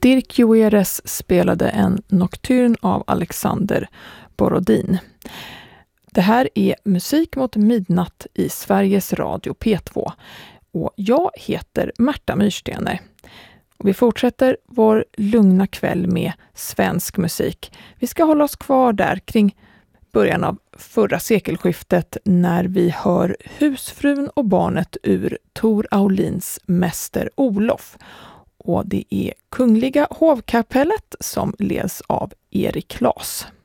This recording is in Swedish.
Dirk Jueres spelade en nocturn av Alexander Borodin. Det här är Musik mot midnatt i Sveriges Radio P2 och jag heter Märta Myrstener. Och vi fortsätter vår lugna kväll med svensk musik. Vi ska hålla oss kvar där kring början av förra sekelskiftet när vi hör Husfrun och barnet ur Tor Aulins Mäster Olof. Och det är Kungliga hovkapellet som leds av Erik Klas.